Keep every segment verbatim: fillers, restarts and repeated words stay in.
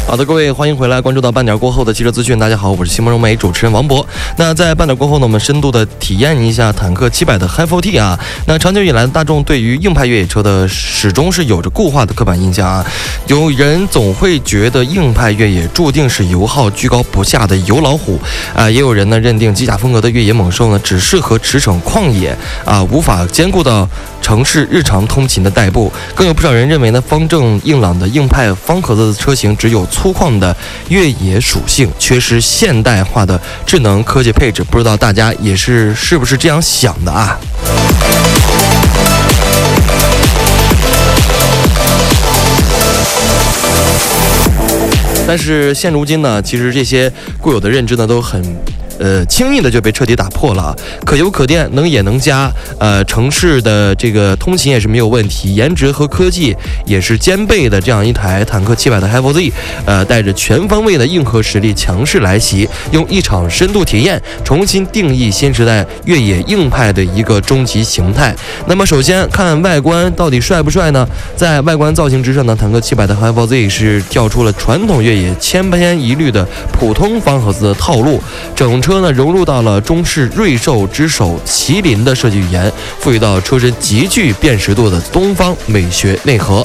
好的，各位欢迎回来，关注到半点过后的汽车资讯。大家好，我是新梦融媒主持人王博。那在半点过后呢，我们深度的体验一下坦克七百的 Hi 四 T 啊。那长久以来，大众对于硬派越野车的始终是有着固化的刻板印象啊。有人总会觉得硬派越野注定是油耗居高不下的油老虎啊，也有人呢认定机甲风格的越野猛兽呢只适合驰骋旷野啊，无法兼顾到城市日常通勤的代步。更有不少人认为呢，方正硬朗的硬派方壳子的车型只有粗犷的越野属性，缺失现代化的智能科技配置。不知道大家也是是不是这样想的啊？但是现如今呢，其实这些固有的认知呢都很呃，轻易的就被彻底打破了，可油可电，能野能加，呃，城市的这个通勤也是没有问题，颜值和科技也是兼备的。这样一台坦克七百的 Hi 四 Z， 呃，带着全方位的硬核实力强势来袭，用一场深度体验重新定义新时代越野硬派的一个终极形态。那么首先看外观到底帅不帅呢？在外观造型之上呢，坦克七百的 Hi 四 Z 是跳出了传统越野千篇一律的普通方盒子的套路，整车呢融入到了中式瑞兽之首麒麟的设计语言，赋予到车身极具辨识度的东方美学内核。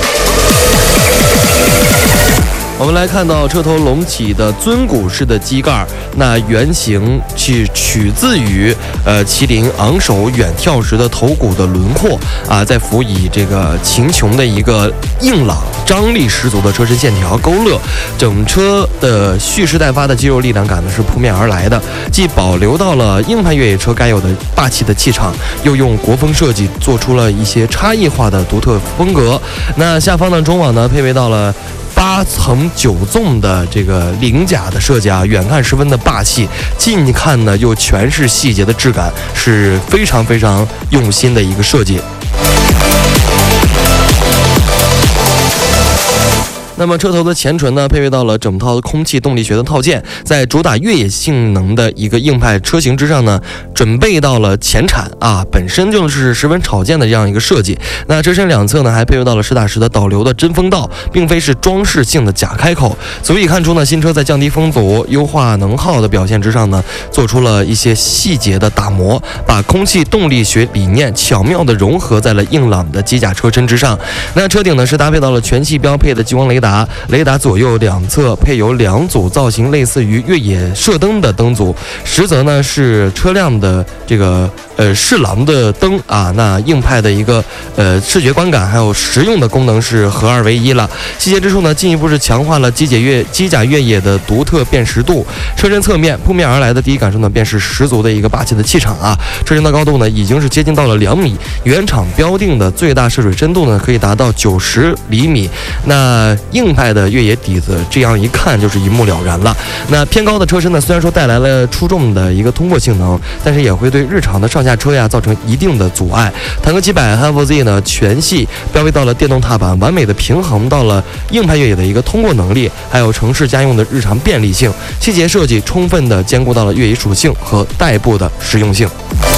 我们来看到车头隆起的尊骨式的机盖，那原型是取自于呃麒麟昂首远眺时的头骨的轮廓啊，再辅以这个秦琼的一个硬朗张力十足的车身线条勾勒，整车的蓄势待发的肌肉力量感呢是扑面而来的，既保留到了硬派越野车该有的霸气的气场，又用国风设计做出了一些差异化的独特风格。那下方的中网呢配备到了八层九纵的这个鳞甲的设计啊，远看十分的霸气，近看呢又全是细节的质感，是非常非常用心的一个设计。那么车头的前唇呢，配备到了整套空气动力学的套件，在主打越野性能的一个硬派车型之上呢，准备到了前铲啊，本身就是十分少见的这样一个设计。那车身两侧呢，还配备到了实打实的导流的真风道，并非是装饰性的假开口，足以看出呢，新车在降低风阻、优化能耗的表现之上呢，做出了一些细节的打磨，把空气动力学理念巧妙地融合在了硬朗的机甲车身之上。那车顶呢是搭配到了全系标配的激光雷达。雷达左右两侧配有两组造型类似于越野射灯的灯组，实则呢是车辆的这个呃视廊的灯啊。那硬派的一个呃视觉观感还有实用的功能是合二为一了。细节之处呢，进一步是强化了机甲越机甲越野的独特辨识度。车身侧面扑面而来的第一感受呢，便是十足的一个霸气的气场啊。车身的高度呢已经是接近到了两米，原厂标定的最大涉水深度呢可以达到九十厘米。那硬派的越野底子，这样一看就是一目了然了。那偏高的车身呢，虽然说带来了出众的一个通过性能，但是也会对日常的上下车呀造成一定的阻碍。坦克七百 Hi 四 Z 呢，全系标配到了电动踏板，完美的平衡到了硬派越野的一个通过能力，还有城市家用的日常便利性。细节设计充分的兼顾到了越野属性和代步的实用性。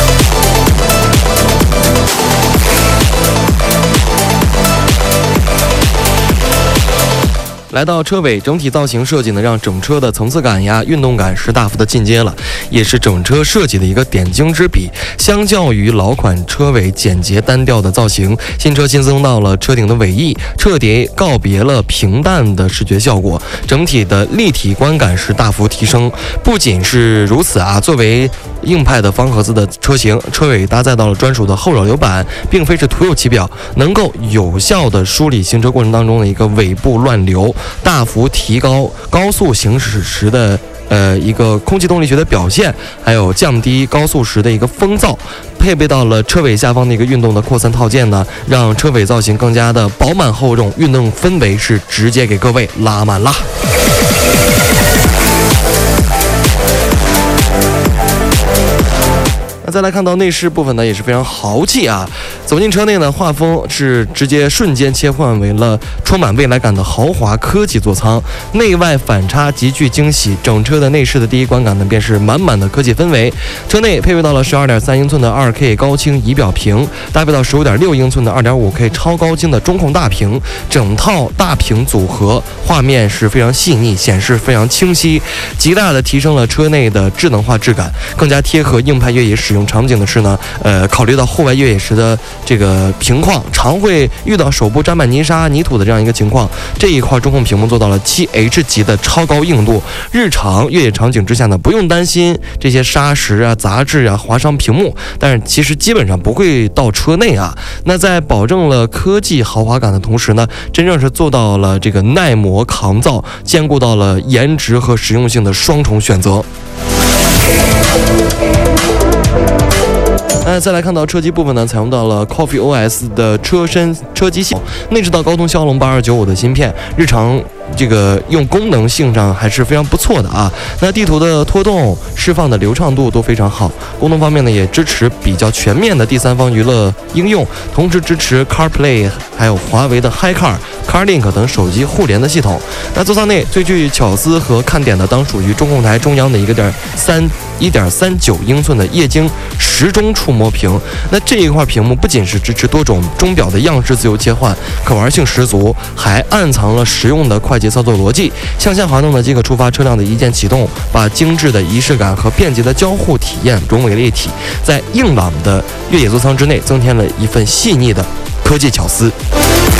来到车尾，整体造型设计呢，让整车的层次感呀、运动感是大幅的进阶了，也是整车设计的一个点睛之笔。相较于老款车尾简洁单调的造型，新车新增到了车顶的尾翼，彻底告别了平淡的视觉效果，整体的立体观感是大幅提升。不仅是如此啊，作为硬派的方盒子的车型，车尾搭载到了专属的后扰流板，并非是徒有其表，能够有效的梳理行车过程当中的一个尾部乱流，大幅提高高速行驶时的呃一个空气动力学的表现，还有降低高速时的一个风噪。配备到了车尾下方的一个运动的扩散套件呢，让车尾造型更加的饱满厚重，运动氛围是直接给各位拉满了。那再来看到内饰部分呢，也是非常豪气啊。 走进车内呢，画风是直接瞬间切换为了充满未来感的豪华科技座舱，内外反差极具惊喜。整车的内饰的第一观感呢，便是满满的科技氛围。车内配备到了十二点三英寸的 二 K 高清仪表屏，搭配到十五点六英寸的 二点五 K 超高清的中控大屏，整套大屏组合，画面是非常细腻，显示非常清晰，极大的提升了车内的智能化质感。更加贴合硬派越野使用场景的是呢，呃，考虑到户外越野时的这个情况，常会遇到手部沾满泥沙、泥土的这样一个情况，这一块中控屏幕做到了 七 H 级的超高硬度，日常越野场景之下呢，不用担心这些砂石啊、杂质啊划伤屏幕，但是其实基本上不会到车内啊。那在保证了科技豪华感的同时呢，真正是做到了这个耐磨抗造，兼顾到了颜值和实用性的双重选择。那再来看到车机部分呢，采用到了 Coffee O S 的车身车机系统，内置到高通骁龙八二九五的芯片，日常这个用功能性上还是非常不错的啊。那地图的拖动、释放的流畅度都非常好。功能方面呢，也支持比较全面的第三方娱乐应用，同时支持 CarPlay， 还有华为的 HiCar、CarLink 等手机互联的系统。那座舱内最具巧思和看点的，当属于中控台中央的一个点三一点三九英寸的液晶时钟触摸屏。那这一块屏幕不仅是支持多种钟表的样式自由切换，可玩性十足，还暗藏了实用的快捷操作逻辑。向下滑动的即可触发车辆的一键启动，把精致的仪式感和便捷的交互体验融为了一体，在硬朗的越野座舱之内增添了一份细腻的科技巧思。